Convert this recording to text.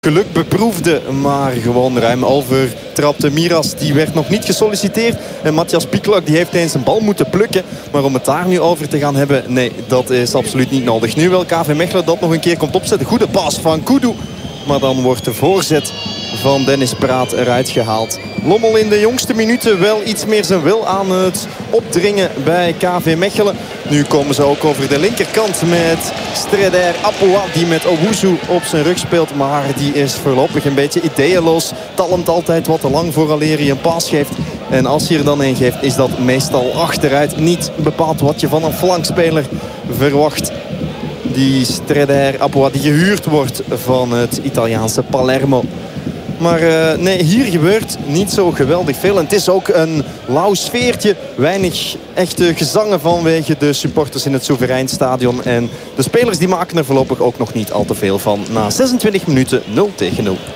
geluk beproefde, maar gewoon ruim over trapte. Miras die werd nog niet gesolliciteerd. En Matthias Piklak die heeft eens een bal moeten plukken. Maar om het daar nu over te gaan hebben, nee, dat is absoluut niet nodig. Nu wel KV Mechelen dat nog een keer komt opzetten. Goede pas van Kudu. Maar dan wordt de voorzet van Dennis Praat eruit gehaald. Lommel in de jongste minuten wel iets meer zijn wil aan het opdringen bij KV Mechelen. Nu komen ze ook over de linkerkant met Streder Apoa die met Owusu op zijn rug speelt. Maar die is voorlopig een beetje ideeënloos. Talent altijd wat te lang vooraleer hij een paas geeft. En als hij er dan een geeft is dat meestal achteruit. Niet bepaald wat je van een flankspeler verwacht. Die Streder Apoa die gehuurd wordt van het Italiaanse Palermo. Maar nee, hier gebeurt niet zo geweldig veel. En het is ook een lauw sfeertje. Weinig echte gezangen vanwege de supporters in het Soevereinstadion. En de spelers die maken er voorlopig ook nog niet al te veel van. Na 26 minuten 0-0.